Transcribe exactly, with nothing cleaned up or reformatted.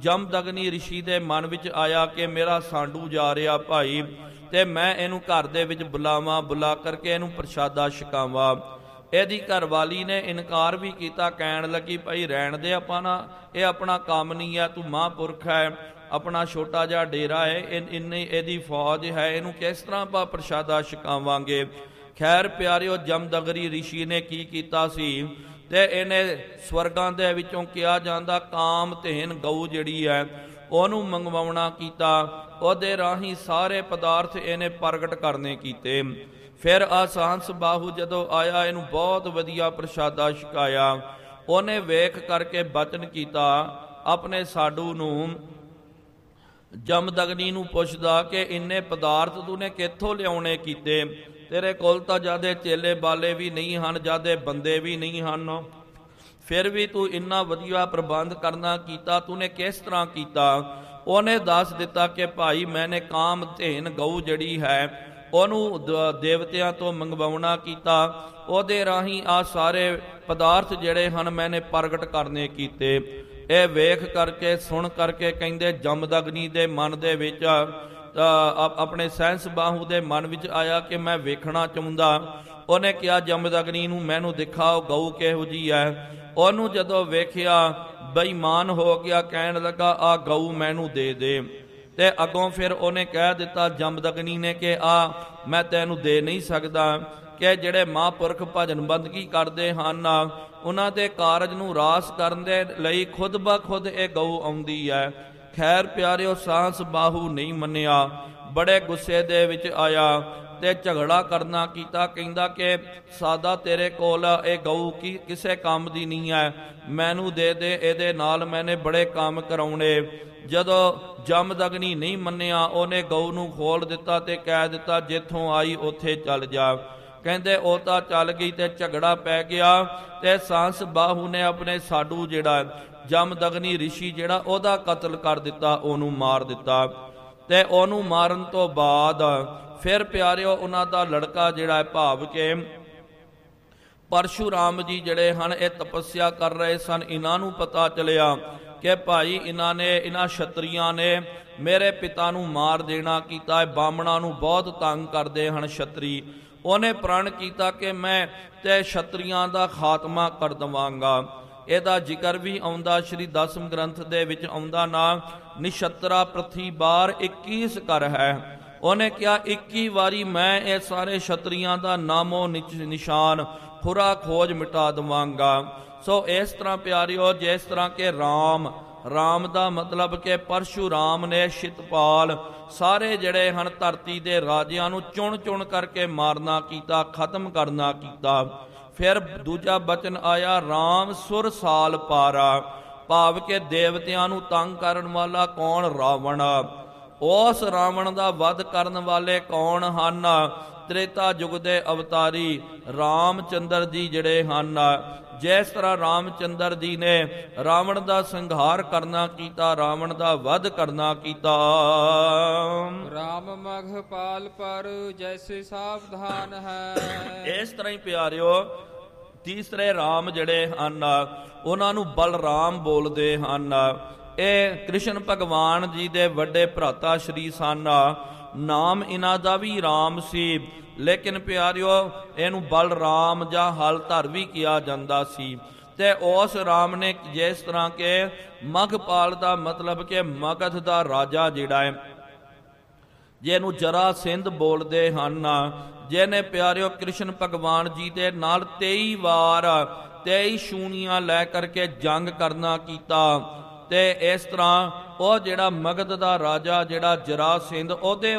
ਜਮਦਗਨੀ ਰਿਸ਼ੀ ਦੇ ਮਨ ਵਿੱਚ ਆਇਆ ਕਿ ਮੇਰਾ ਸਾਂਡੂ ਜਾ ਰਿਹਾ ਭਾਈ, ਤੇ ਮੈਂ ਇਹਨੂੰ ਘਰ ਦੇ ਵਿੱਚ ਬੁਲਾਵਾਂ, ਬੁਲਾ ਕਰਕੇ ਇਹਨੂੰ ਪ੍ਰਸ਼ਾਦਾ ਛਕਾਵਾਂ। ਇਹਦੀ ਘਰਵਾਲੀ ਨੇ ਇਨਕਾਰ ਵੀ ਕੀਤਾ, ਕਹਿਣ ਲੱਗੀ ਭਾਈ ਰਹਿਣ ਦੇ, ਆਪਾਂ ਨਾ, ਇਹ ਆਪਣਾ ਕੰਮ ਨਹੀਂ ਹੈ, ਤੂੰ ਮਹਾਂਪੁਰਖ ਹੈ, ਆਪਣਾ ਛੋਟਾ ਜਿਹਾ ਡੇਰਾ ਹੈ, ਇੰਨੀ ਇਹਦੀ ਫੌਜ ਹੈ, ਇਹਨੂੰ ਕਿਸ ਤਰ੍ਹਾਂ ਆਪਾਂ ਪ੍ਰਸ਼ਾਦਾ ਛਕਾਵਾਂਗੇ। ਖੈਰ ਪਿਆਰਿਓ, ਜਮਦਗਨੀ ਰਿਸ਼ੀ ਨੇ ਕੀ ਕੀਤਾ ਸੀ, ਤੇ ਇਹਨੇ ਸਵਰਗਾਂ ਦੇ ਵਿੱਚੋਂ ਕਿਹਾ ਜਾਂਦਾ ਕਾਮਧੇਨ ਗਊ ਜਿਹੜੀ ਹੈ ਉਹਨੂੰ ਮੰਗਵਾਉਣਾ ਕੀਤਾ। ਉਹਦੇ ਰਾਹੀਂ ਸਾਰੇ ਪਦਾਰਥ ਇਹਨੇ ਪ੍ਰਗਟ ਕਰਨੇ ਕੀਤੇ। ਫਿਰ ਆਸਾਂਸ ਬਾਹੂ ਜਦੋਂ ਆਇਆ, ਇਹਨੂੰ ਬਹੁਤ ਵਧੀਆ ਪ੍ਰਸ਼ਾਦਾ ਛਕਾਇਆ। ਉਹਨੇ ਵੇਖ ਕਰਕੇ ਬਚਨ ਕੀਤਾ ਆਪਣੇ ਸਾਡੂ ਨੂੰ, ਜਮਦਗਨੀ ਨੂੰ ਪੁੱਛਦਾ ਕਿ ਇੰਨੇ ਪਦਾਰਥ ਤੂਨੇ ਕਿੱਥੋਂ ਲਿਆਉਣੇ ਕੀਤੇ, ਤੇਰੇ ਕੋਲ ਤਾਂ ਜਿਆਦੇ ਚੇਲੇ ਬਾਲੇ ਵੀ ਨਹੀਂ ਹਨ, ਜਿਆਦੇ ਬੰਦੇ ਵੀ ਨਹੀਂ ਹਨ, ਫਿਰ ਵੀ ਤੂੰ ਇੰਨਾ ਵਧੀਆ ਪ੍ਰਬੰਧ ਕਰਨਾ ਕੀਤਾ, ਤੂਨੇ ਕਿਸ ਤਰ੍ਹਾਂ ਕੀਤਾ। ਉਹਨੇ ਦੱਸ ਦਿੱਤਾ ਕਿ ਭਾਈ ਮੈਨੇ ਕਾਮਧੇਨ ਗਊ ਜਿਹੜੀ ਹੈ ਉਹਨੂੰ ਦੇਵਤਿਆਂ ਤੋਂ ਮੰਗਵਾਉਣਾ ਕੀਤਾ, ਉਹਦੇ ਰਾਹੀਂ ਆ ਸਾਰੇ ਪਦਾਰਥ ਜਿਹੜੇ ਹਨ ਮੈਨੇ ਪ੍ਰਗਟ ਕਰਨੇ ਕੀਤੇ। ਇਹ ਵੇਖ ਕਰਕੇ ਸੁਣ ਕਰਕੇ ਕਹਿੰਦੇ ਜਮਦਗਨੀ ਦੇ ਮਨ ਦੇ ਵਿੱਚ, ਆਪਣੇ ਸੈਂਸ ਬਾਹੂ ਦੇ ਮਨ ਵਿੱਚ ਆਇਆ ਕਿ ਮੈਂ ਵੇਖਣਾ ਚਾਹੁੰਦਾ। ਉਹਨੇ ਕਿਹਾ ਜਮਦਗਨੀ ਨੂੰ ਮੈਨੂੰ ਦਿਖਾਓ ਗਊ ਕਿਹੋ ਜਿਹੀ ਹੈ। ਉਹਨੂੰ ਜਦੋਂ ਵੇਖਿਆ ਬੇਈਮਾਨ ਹੋ ਗਿਆ, ਕਹਿਣ ਲੱਗਾ ਆ ਗਊ ਮੈਨੂੰ ਦੇ ਦੇ। ਤੇ ਅੱਗੋਂ ਫਿਰ ਉਹਨੇ ਕਹਿ ਦਿੱਤਾ ਜਮਦਗਨੀ ਨੇ ਕਿ ਆ ਮੈਂ ਤੈਨੂੰ ਦੇ ਨਹੀਂ ਸਕਦਾ, ਕਿ ਜਿਹੜੇ ਮਹਾਂਪੁਰਖ ਭਜਨ ਬੰਦਗੀ ਕਰਦੇ ਹਨ ਉਹਨਾਂ ਦੇ ਕਾਰਜ ਨੂੰ ਰਾਸ ਕਰਨ ਦੇ ਲਈ ਖੁਦ ਬ ਖੁਦ ਇਹ ਗਊ ਆਉਂਦੀ ਹੈ। ਖੈਰ ਪਿਆਰਿਓ, ਸਾਂਸ ਬਾਹੂ ਨਹੀਂ ਮੰਨਿਆ, ਬੜੇ ਗੁੱਸੇ ਦੇ ਵਿੱਚ ਆਇਆ ਤੇ ਝਗੜਾ ਕਰਨਾ ਕੀਤਾ। ਕਹਿੰਦਾ ਕਿ ਸਾਦਾ ਤੇਰੇ ਕੋਲ ਇਹ ਗਊ ਕੀ ਕਿਸੇ ਕੰਮ ਦੀ ਨਹੀਂ ਹੈ, ਮੈਨੂੰ ਦੇ ਦੇ, ਇਹਦੇ ਨਾਲ ਮੈਨੇ ਬੜੇ ਕੰਮ ਕਰਾਉਣੇ। ਜਦੋਂ ਜਮਦਗਨੀ ਨਹੀਂ ਮੰਨਿਆ, ਉਹਨੇ ਗਊ ਨੂੰ ਖੋਲ ਦਿੱਤਾ ਤੇ ਕਹਿ ਦਿੱਤਾ ਜਿੱਥੋਂ ਆਈ ਉੱਥੇ ਚੱਲ ਜਾ। ਕਹਿੰਦੇ ਉਹ ਤਾਂ ਚੱਲ ਗਈ ਤੇ ਝਗੜਾ ਪੈ ਗਿਆ, ਤੇ ਸਾਂਸ ਬਾਹੂ ਨੇ ਆਪਣੇ ਸਾਡੂ ਜਿਹੜਾ ਜਮਦਗਨੀ ਰਿਸ਼ੀ ਜਿਹੜਾ ਉਹਦਾ ਕਤਲ ਕਰ ਦਿੱਤਾ, ਉਹਨੂੰ ਮਾਰ ਦਿੱਤਾ। ਤੇ ਉਹਨੂੰ ਮਾਰਨ ਤੋਂ ਬਾਅਦ ਫਿਰ ਪਿਆਰਿਓ ਉਹਨਾਂ ਦਾ ਲੜਕਾ ਜਿਹੜਾ ਹੈ, ਭਾਵ ਕੇ ਪਰਸ਼ੂਰਾਮ ਜੀ ਜਿਹੜੇ ਹਨ ਇਹ ਤਪੱਸਿਆ ਕਰ ਰਹੇ ਸਨ। ਇਹਨਾਂ ਨੂੰ ਪਤਾ ਚੱਲਿਆ ਕਿ ਭਾਈ ਇਹਨਾਂ ਨੇ, ਇਹਨਾਂ ਛਤਰੀਆਂ ਨੇ ਮੇਰੇ ਪਿਤਾ ਨੂੰ ਮਾਰ ਦੇਣਾ ਕੀਤਾ ਹੈ, ਬਾਹਮਣਾਂ ਨੂੰ ਬਹੁਤ ਤੰਗ ਕਰਦੇ ਹਨ ਛਤਰੀ। ਉਹਨੇ ਪ੍ਰਣ ਕੀਤਾ ਕਿ ਮੈਂ ਤੇ ਛਤਰੀਆਂ ਦਾ ਖਾਤਮਾ ਕਰ ਦੇਵਾਂਗਾ। ਇਹਦਾ ਜ਼ਿਕਰ ਵੀ ਆਉਂਦਾ ਸ਼੍ਰੀ ਦਸਮ ਗ੍ਰੰਥ ਦੇ ਵਿੱਚ ਆਉਂਦਾ ਨਾ, ਨਿਛਤਰਾ ਪ੍ਰਥੀ ਬਾਰ ਇੱਕੀਸ ਕਰ ਹੈ। ਉਹਨੇ ਕਿਹਾ ਇੱਕੀ ਵਾਰੀ ਮੈਂ ਇਹ ਸਾਰੇ ਛਤਰੀਆਂ ਦਾ ਨਾਮੋ ਨਿਸ਼ਾਨ ਖੁਰਾ ਖੋਜ ਮਿਟਾ ਦੇਵਾਂਗਾ। ਸੋ ਇਸ ਤਰ੍ਹਾਂ ਪਿਆਰਿਓ, ਜਿਸ ਤਰ੍ਹਾਂ ਕਿ ਰਾਮ ਰਾਮ ਦਾ ਮਤਲਬ ਕਿ ਪਰਸ਼ੂਰਾਮ ਨੇ ਸ਼ਿਤਪਾਲ ਸਾਰੇ ਜਿਹੜੇ ਹਨ ਧਰਤੀ ਦੇ ਰਾਜਿਆਂ ਨੂੰ ਚੁਣ ਚੁਣ ਕਰਕੇ ਮਾਰਨਾ ਕੀਤਾ, ਖਤਮ ਕਰਨਾ ਕੀਤਾ। ਫਿਰ ਦੂਜਾ ਬਚਨ ਆਇਆ ਰਾਮ ਸੁਰ ਸਾਲ ਪਾਰਾ, ਭਾਵ ਕਿ ਦੇਵਤਿਆਂ ਨੂੰ ਤੰਗ ਕਰਨ ਵਾਲਾ ਕੌਣ? ਰਾਵਣ। ਉਸ ਰਾਵਣ ਦਾ ਵਧ ਕਰਨ ਵਾਲੇ ਕੌਣ ਹਨ? ਤ੍ਰੇਤਾ ਯੁਗ ਦੇ ਅਵਤਾਰੀ ਰਾਮਚੰਦਰ ਜੀ ਜਿਹੜੇ ਹਨ। ਜਿਸ ਤਰ੍ਹਾਂ ਰਾਮਚੰਦਰ ਜੀ ਨੇ ਰਾਵਣ ਦਾ ਸੰਘਾਰ ਕਰਨਾ ਕੀਤਾ, ਰਾਵਣ ਦਾ ਵਧ ਕਰਨਾ ਕੀਤਾ। ਰਾਮ ਮਘ ਪਾਲ ਪਰ ਜੈਸੇ ਸਾਵਧਾਨ ਹੈ। ਇਸ ਤਰ੍ਹਾਂ ਹੀ ਪਿਆਰਿਓ, ਤੀਸਰੇ ਰਾਮ ਜਿਹੜੇ ਹਨ ਉਹਨਾਂ ਨੂੰ ਬਲਰਾਮ ਬੋਲਦੇ ਹਨ। ਇਹ ਕ੍ਰਿਸ਼ਨ ਭਗਵਾਨ ਜੀ ਦੇ ਵੱਡੇ ਭਰਾਤਾ ਸ਼੍ਰੀ ਸਨ। ਨਾਮ ਇਹਨਾਂ ਦਾ ਵੀ ਰਾਮ ਸੀ, ਲੇਕਿਨ ਪਿਆਰਿਓ ਇਹਨੂੰ ਬਲਰਾਮ ਜਾਂ ਹਲਧਰ ਵੀ ਕਿਹਾ ਜਾਂਦਾ ਸੀ। ਤੇ ਉਸ ਰਾਮ ਨੇ ਜਿਸ ਤਰ੍ਹਾਂ ਕਿ ਮਗਪਾਲ ਦਾ ਮਤਲਬ ਕਿ ਮਗਧ ਦਾ ਰਾਜਾ ਜਿਹੜਾ ਹੈ, ਜਿਹਨੂੰ ਜਰਾ ਸਿੰਧ ਬੋਲਦੇ ਹਨ, ਜਿਹਨੇ ਪਿਆਰਿਓ ਕ੍ਰਿਸ਼ਨ ਭਗਵਾਨ ਜੀ ਦੇ ਨਾਲ ਤੇਈ ਵਾਰ ਤੇਈ ਸ਼ੂਣੀਆਂ ਲੈ ਕਰਕੇ ਜੰਗ ਕਰਨਾ ਕੀਤਾ। ਤੇ ਇਸ ਤਰ੍ਹਾਂ ਉਹ ਜਿਹੜਾ ਮਗਧ ਦਾ ਰਾਜਾ ਜਿਹੜਾ ਜਰਾ ਸਿੰਧ, ਉਹਦੇ